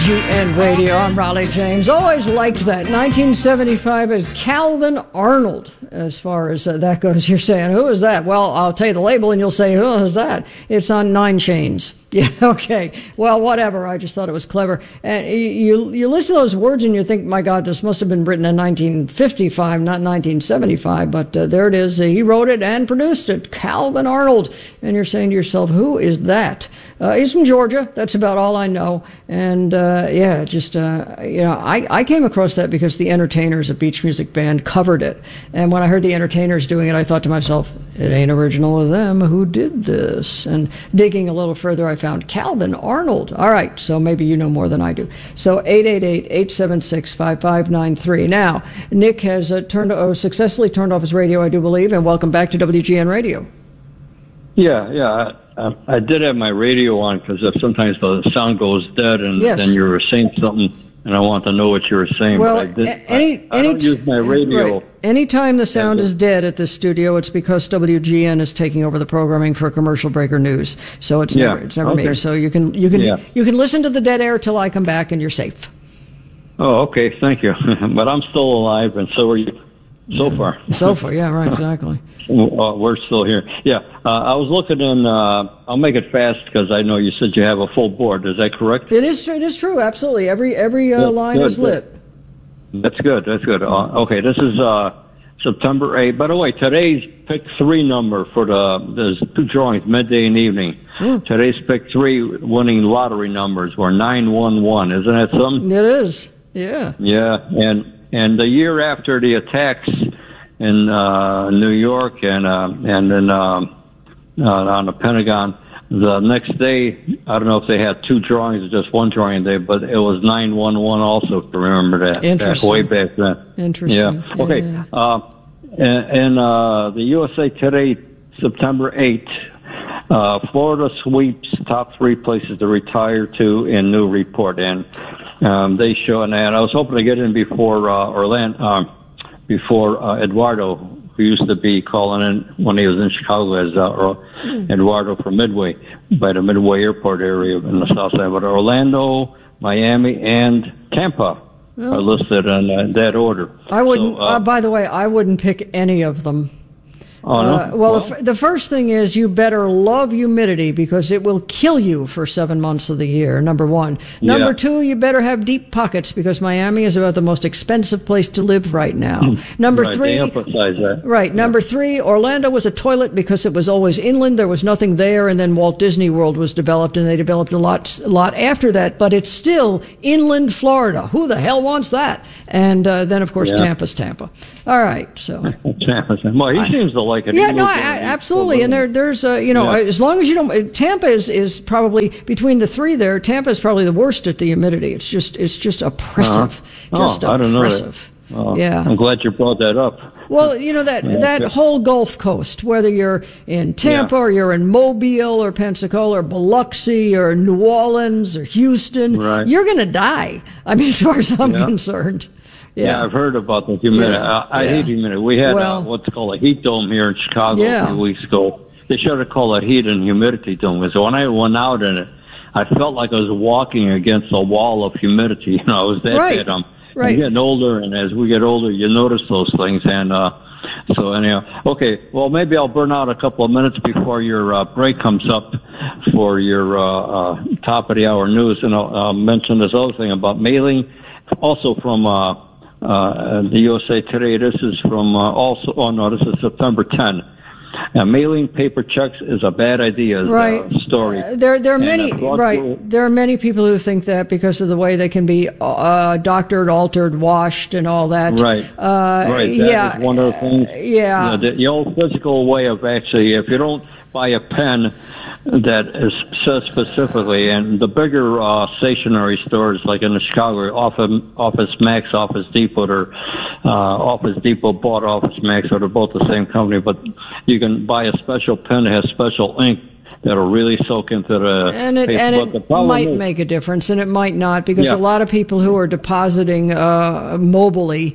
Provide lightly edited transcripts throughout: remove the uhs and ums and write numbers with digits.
GN Radio. I'm Raleigh James. Always liked that. 1975 as Calvin Arnold, as far as that goes. You're saying, who is that? Well, I'll tell you the label and you'll say, who is that? It's on 9 Chains. Yeah, okay. Well, whatever. I just thought it was clever. And you listen to those words and you think, my God, this must have been written in 1955, not 1975. But there it is. He wrote it and produced it. Calvin Arnold. And you're saying to yourself, who is that? He's from Georgia. That's about all I know. And I came across that because the Entertainers, a beach music band, covered it. And when I heard the Entertainers doing it, I thought to myself, it ain't original of them. Who did this? And digging a little further, I found Calvin Arnold. All right, so maybe you know more than I do. So 888-876-5593. Now, Nick has successfully turned off his radio, I do believe, and welcome back to WGN Radio. Yeah. I did have my radio on because sometimes the sound goes dead and then you were saying something and I want to know what you were saying. Well, but I don't use my radio. Right. Anytime the sound is dead at this studio, it's because WGN is taking over the programming for Commercial Breaker News. So it's never me. So you can listen to the dead air till I come back and you're safe. Oh, okay. Thank you. But I'm still alive and so are you. So far, yeah, right, exactly. We're still here. Yeah, I was looking in. I'll make it fast because I know you said you have a full board. Is that correct? It is true. Absolutely, every line is lit. That's good. Okay, this is September 8th. By the way, today's pick 3 number for there's 2 drawings, midday and evening. Today's pick 3 winning lottery numbers were 911. Isn't that something? It is. Yeah. Yeah, and the year after the attacks in New York and then on the Pentagon, the next day, I don't know if they had 2 drawings or just 1 drawing day, but it was 911 also, if you remember that. Interesting. Way back then. Interesting. Yeah. Okay. Yeah. And the USA Today, September 8th, Florida sweeps top 3 places to retire to in new report. And they show an ad. I was hoping to get in before Eduardo, who used to be calling in when he was in Chicago as Eduardo from Midway, by the Midway Airport area in the south side. But Orlando, Miami, and Tampa are listed in that order. I wouldn't. By the way, I wouldn't pick any of them. Oh, no? Well, the first thing is you better love humidity because it will kill you for 7 months of the year, number 1. Number 2, you better have deep pockets because Miami is about the most expensive place to live right now. Number 3, they emphasize that. Right. Yeah. Number 3, Orlando was a toilet because it was always inland. There was nothing there, and then Walt Disney World was developed, and they developed a lot after that. But it's still inland Florida. Who the hell wants that? And then, of course, Tampa's Tampa. All right. So Tampa's. Well, he seems to like it. Yeah, no, absolutely. And there's as long as you don't, Tampa is probably between the 3 there. Tampa is probably the worst at the humidity. It's just oppressive. I don't know that. Yeah, I'm glad you brought that up. Well, that whole Gulf Coast, whether you're in Tampa or you're in Mobile or Pensacola or Biloxi or New Orleans or Houston, you're going to die. I mean, as far as I'm concerned. Yeah, I've heard about the humidity. I hate humidity. We had what's called a heat dome here in Chicago a few weeks ago. They should have called it heat and humidity dome. So when I went out in it, I felt like I was walking against a wall of humidity. It was that bad. I'm getting older, and as we get older, you notice those things. And so anyhow, okay. Well, maybe I'll burn out a couple of minutes before your break comes up for your top of the hour news, and I'll mention this other thing about mailing, also from. The USA Today. This is from this is September 10. Mailing paper checks is a bad idea. Story. There are many. There are many people who think that because of the way they can be doctored, altered, washed, and all that. Right. That is one of the things. The old physical way of actually, if you don't buy a pen that says specifically, and the bigger stationery stores like in the Chicago, Office Max, Office Depot, or Office Depot bought Office Max, or they're both the same company, but you can buy a special pen that has special ink that'll really soak into the paper. And it might make a difference, and it might not, because a lot of people who are depositing mobily,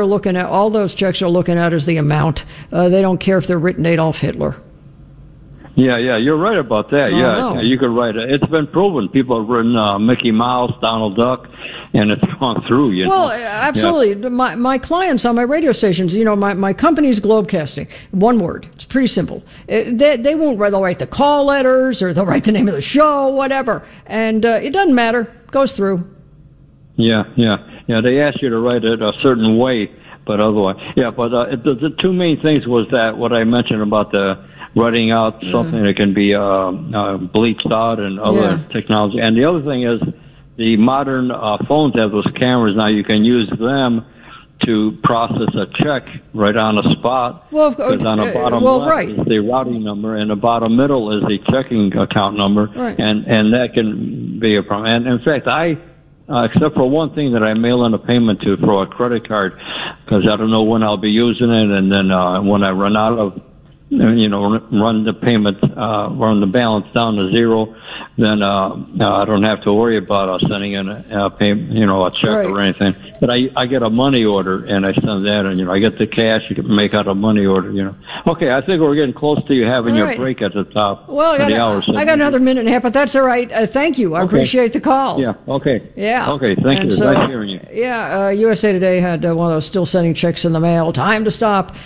all those checks are looking at is the amount. They don't care if they're written Adolf Hitler. Yeah, you're right about that. No. You could write it. It's been proven. People have written Mickey Mouse, Donald Duck, and it's gone through. Well, absolutely. Yeah. My clients on my radio stations, my company's Globecasting. One word. It's pretty simple. They won't write. They'll write the call letters, or they'll write the name of the show, whatever, and it doesn't matter. It goes through. Yeah. They ask you to write it a certain way, but otherwise, But the two main things was that what I mentioned about the writing out something that can be bleached out and other technology. And the other thing is the modern phones have those cameras now. You can use them to process a check right on the spot. Well, because on the bottom left is the routing number, and the bottom middle is the checking account number, and that can be a problem. And in fact, except for one thing that I mail in a payment to for a credit card, because I don't know when I'll be using it, and then when I run out of, run the payment, run the balance down to zero, then I don't have to worry about sending in a check or anything. But I get a money order, and I send that, and I get the cash. You can make out a money order. Okay, I think we're getting close to you having your break at the top. Well, I got another minute and a half, but that's all right. Thank you. I appreciate the call. Yeah. Okay. Yeah. Okay. Thank you. So, nice hearing you. Yeah. USA Today had one of those still sending checks in the mail. Time to stop.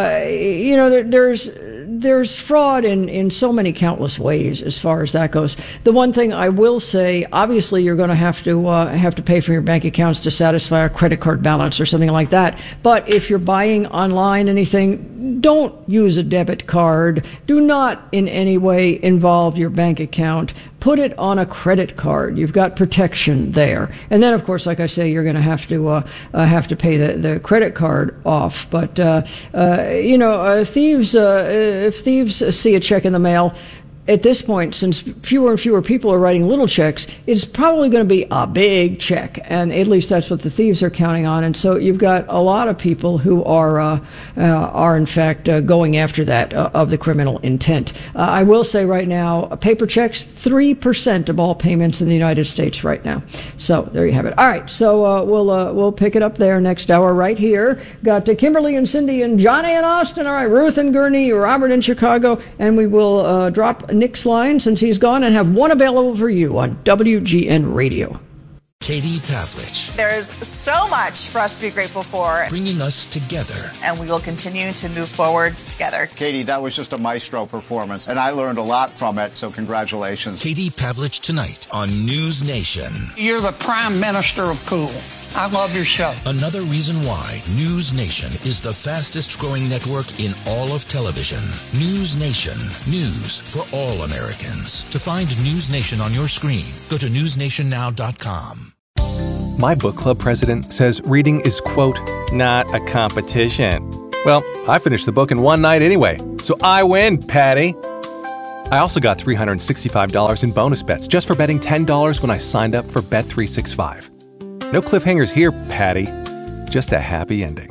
There's fraud in so many countless ways as far as that goes. The one thing I will say, obviously, you're going to have to pay for your bank accounts to satisfy a credit card balance or something like that. But if you're buying online anything, don't use a debit card. Do not in any way involve your bank account. Put it on a credit card. You've got protection there. And then, of course, like I say, you're going to have to pay the credit card off. But thieves, if thieves see a check in the mail, at this point, since fewer and fewer people are writing little checks, it's probably going to be a big check, and at least that's what the thieves are counting on. And so you've got a lot of people who are in fact going after that of the criminal intent. I will say right now, paper checks, 3% of all payments in the United States right now. So there you have it. All right, so we'll pick it up there next hour right here. Got Kimberly and Cindy and Johnny in Austin. All right, Ruth and Gurney, Robert in Chicago, and we will drop Nick's line since he's gone and have one available for you on WGN Radio. Katie Pavlich. There is so much for us to be grateful for. Bringing us together. And we will continue to move forward together. Katie, that was just a maestro performance, and I learned a lot from it, so congratulations. Katie Pavlich tonight on News Nation. You're the prime minister of cool. I love your show. Another reason why News Nation is the fastest growing network in all of television. News Nation. News for all Americans. To find News Nation on your screen, go to newsnationnow.com. My book club president says reading is, quote, not a competition. Well, I finished the book in one night anyway, so I win, Patty. I also got $365 in bonus bets just for betting $10 when I signed up for Bet365. No cliffhangers here, Patty. Just a happy ending.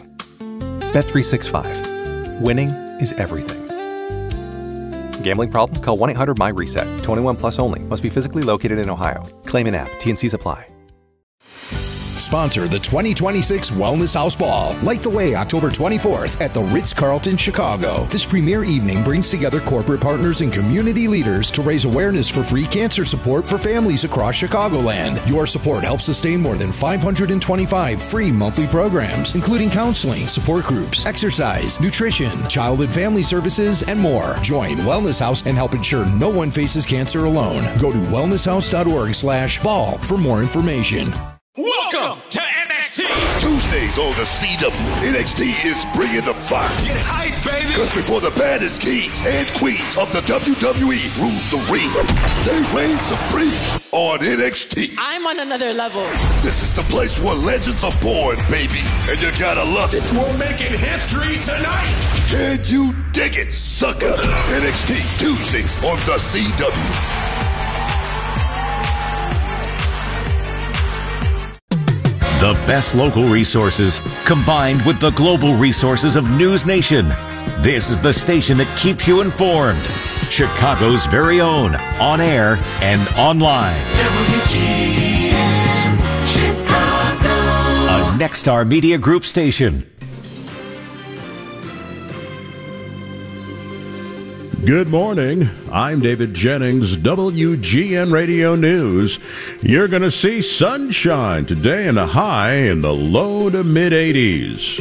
Bet365. Winning is everything. Gambling problem? Call 1-800-MY-RESET. 21 plus only. Must be physically located in Ohio. Claim in app. T&Cs apply. Sponsor the 2026 Wellness House Ball. Light the way October 24th at the Ritz-Carlton, Chicago. This premier evening brings together corporate partners and community leaders to raise awareness for free cancer support for families across Chicagoland. Your support helps sustain more than 525 free monthly programs, including counseling, support groups, exercise, nutrition, child and family services, and more. Join Wellness House and help ensure no one faces cancer alone. Go to wellnesshouse.org/ball for more information. Welcome to NXT! Tuesdays on the CW, NXT is bringing the fire. Get hype, baby! Because before the baddest kings and queens of the WWE rule the ring, they reign supreme on NXT. I'm on another level. This is the place where legends are born, baby, and you gotta love it. We're making history tonight! Can you dig it, sucker? NXT Tuesdays on the CW. The best local resources combined with the global resources of News Nation. This is the station that keeps you informed. Chicago's very own, on air and online. WGN Chicago. A Nexstar Media Group station. Good morning. I'm David Jennings, WGN Radio News. You're going to see sunshine today and a high in the low to mid-80s.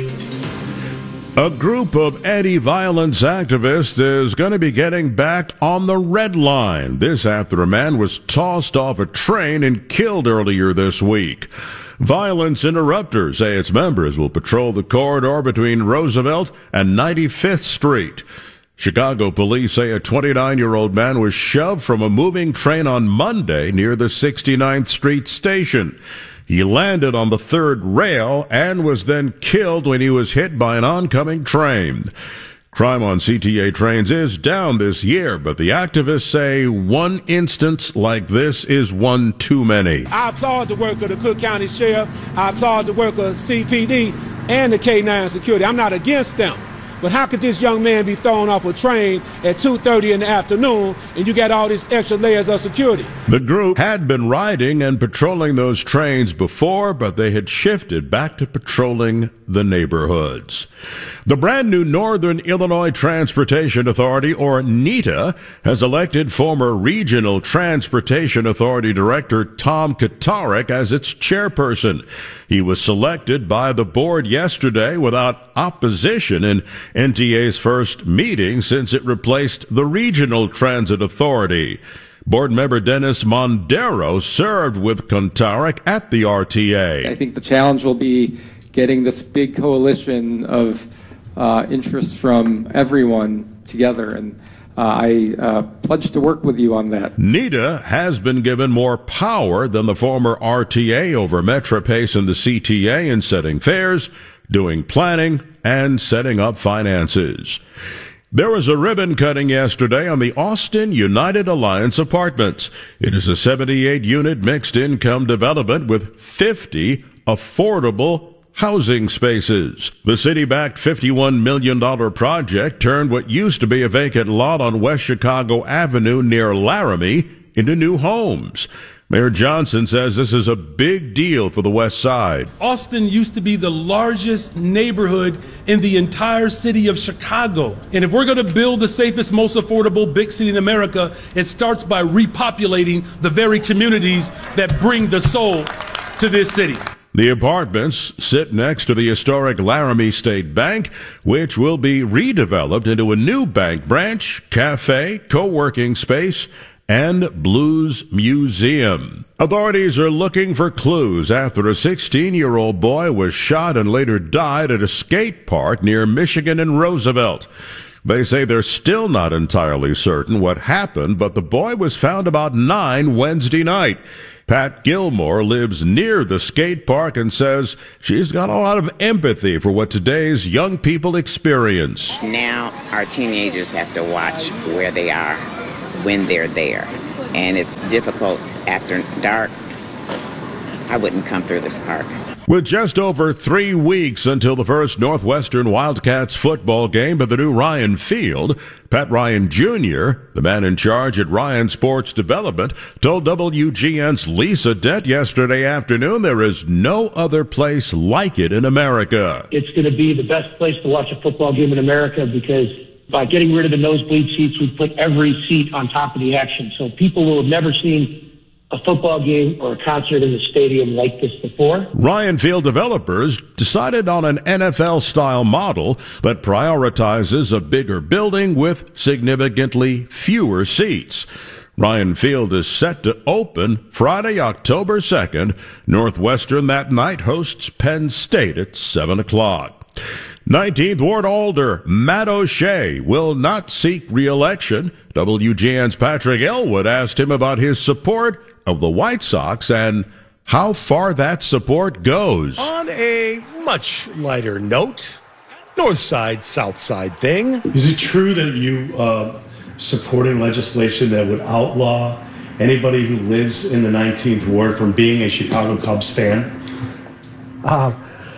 A group of anti-violence activists is going to be getting back on the red line. This after a man was tossed off a train and killed earlier this week. Violence Interrupters say its members will patrol the corridor between Roosevelt and 95th Street. Chicago police say a 29-year-old man was shoved from a moving train on Monday near the 69th Street station. He landed on the third rail and was then killed when he was hit by an oncoming train. Crime on CTA trains is down this year, but the activists say one instance like this is one too many. I applaud the work of the Cook County Sheriff. I applaud the work of CPD and the K-9 security. I'm not against them. But how could this young man be thrown off a train at 2:30 in the afternoon and you got all these extra layers of security? The group had been riding and patrolling those trains before, but they had shifted back to patrolling the neighborhoods. The brand new Northern Illinois Transportation Authority, or NETA, has elected former Regional Transportation Authority Director Tom Kotarek as its chairperson. He was selected by the board yesterday without opposition in NTA's first meeting since it replaced the Regional Transit Authority. Board member Dennis Mondero served with Kotarek at the RTA. I think the challenge will be getting this big coalition of interest from everyone together, and I pledge to work with you on that. NETA has been given more power than the former RTA over MetroPace and the CTA in setting fares, doing planning, and setting up finances. There was a ribbon cutting yesterday on the Austin United Alliance Apartments. It is a 78-unit mixed-income development with 50 affordable housing spaces. The city-backed $51 million project turned what used to be a vacant lot on West Chicago Avenue near Laramie into new homes. Mayor Johnson says this is a big deal for the West Side. Austin used to be the largest neighborhood in the entire city of Chicago. And if we're going to build the safest, most affordable big city in America, it starts by repopulating the very communities that bring the soul to this city. The apartments sit next to the historic Laramie State Bank, which will be redeveloped into a new bank branch, cafe, co-working space, and blues museum. Authorities are looking for clues after a 16-year-old boy was shot and later died at a skate park near Michigan and Roosevelt. They say they're still not entirely certain what happened, but the boy was found about 9 Wednesday night. Pat Gilmore lives near the skate park and says she's got a lot of empathy for what today's young people experience. Now our teenagers have to watch where they are when they're there, and it's difficult after dark. I wouldn't come through this park. With just over 3 weeks until the first Northwestern Wildcats football game at the new Ryan Field, Pat Ryan Jr., the man in charge at Ryan Sports Development, told WGN's Lisa Dent yesterday afternoon there is no other place like it in America. It's going to be the best place to watch a football game in America because by getting rid of the nosebleed seats, we put every seat on top of the action. So people will have never seen a football game or a concert in the stadium like this before. Ryan Field developers decided on an NFL-style model that prioritizes a bigger building with significantly fewer seats. Ryan Field is set to open Friday, October 2nd. Northwestern that night hosts Penn State at 7 o'clock. 19th Ward Alder Matt O'Shea will not seek re-election. WGN's Patrick Elwood asked him about his support of the White Sox and how far that support goes. On a much lighter note, North Side, South Side thing. Is it true that you supporting legislation that would outlaw anybody who lives in the 19th Ward from being a Chicago Cubs fan?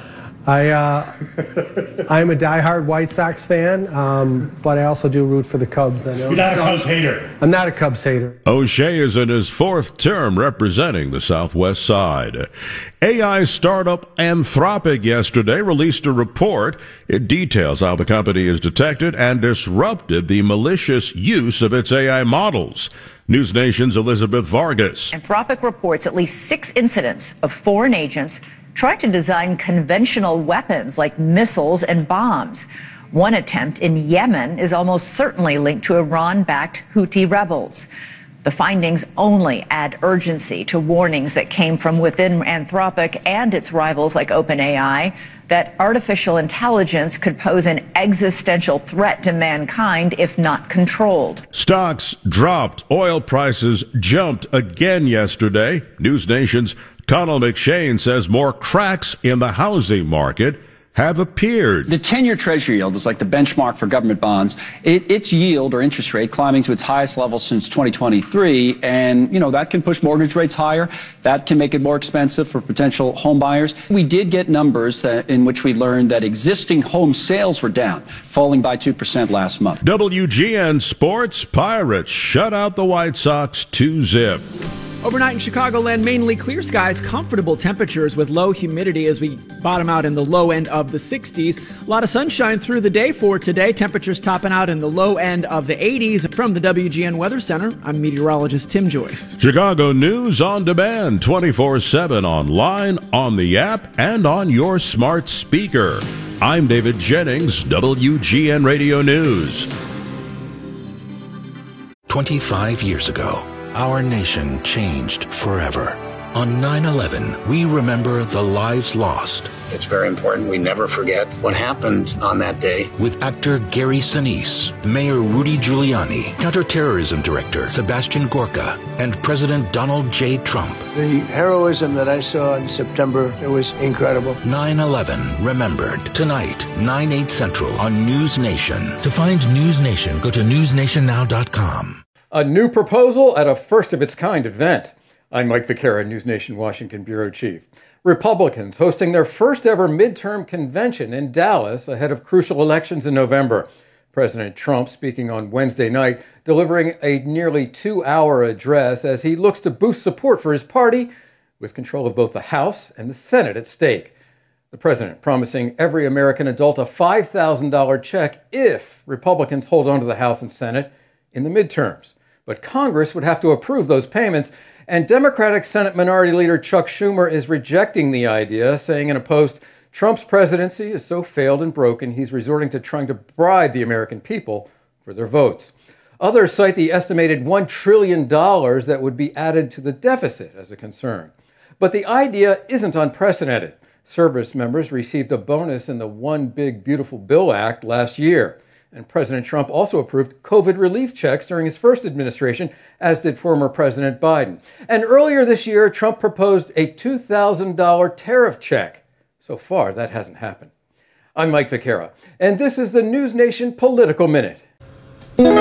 I'm a diehard White Sox fan, but I also do root for the Cubs. You're not a Cubs hater. I'm not a Cubs hater. O'Shea is in his fourth term representing the Southwest side. AI startup Anthropic yesterday released a report. It details how the company has detected and disrupted the malicious use of its AI models. News Nation's Elizabeth Vargas. Anthropic reports at least 6 incidents of foreign agents trying to design conventional weapons like missiles and bombs. One attempt in Yemen is almost certainly linked to Iran-backed Houthi rebels. The findings only add urgency to warnings that came from within Anthropic and its rivals like OpenAI that artificial intelligence could pose an existential threat to mankind if not controlled. Stocks dropped. Oil prices jumped again yesterday. News Nation's Connell McShane says more cracks in the housing market have appeared. The 10-year Treasury yield was like the benchmark for government bonds. Its yield or interest rate climbing to its highest level since 2023. And, that can push mortgage rates higher. That can make it more expensive for potential home buyers. We did get numbers in which we learned that existing home sales were down, falling by 2% last month. WGN Sports, Pirates shut out the White Sox 2-0. Overnight in Chicagoland, mainly clear skies, comfortable temperatures with low humidity as we bottom out in the low end of the 60s. A lot of sunshine through the day for today. Temperatures topping out in the low end of the 80s. From the WGN Weather Center, I'm meteorologist Tim Joyce. Chicago News on demand, 24/7 online, on the app, and on your smart speaker. I'm David Jennings, WGN Radio News. 25 years ago, our nation changed forever. On 9/11, we remember the lives lost. It's very important we never forget what happened on that day. With actor Gary Sinise, Mayor Rudy Giuliani, Counterterrorism Director Sebastian Gorka, and President Donald J. Trump. The heroism that I saw in September, it was incredible. 9/11 Remembered. Tonight, 9/8 Central on News Nation. To find News Nation, go to newsnationnow.com. A new proposal at a first-of-its-kind event. I'm Mike Vaquera, News Nation Washington Bureau Chief. Republicans hosting their first-ever midterm convention in Dallas ahead of crucial elections in November. President Trump speaking on Wednesday night, delivering a nearly 2-hour address as he looks to boost support for his party with control of both the House and the Senate at stake. The president promising every American adult a $5,000 check if Republicans hold on to the House and Senate in the midterms. But Congress would have to approve those payments, and Democratic Senate Minority Leader Chuck Schumer is rejecting the idea, saying in a post, Trump's presidency is so failed and broken, he's resorting to trying to bribe the American people for their votes. Others cite the estimated $1 trillion that would be added to the deficit as a concern. But the idea isn't unprecedented. Service members received a bonus in the One Big Beautiful Bill Act last year. And President Trump also approved COVID relief checks during his first administration, as did former President Biden. And earlier this year, Trump proposed a $2,000 tariff check. So far, that hasn't happened. I'm Mike Vaquera, and this is the News Nation Political Minute.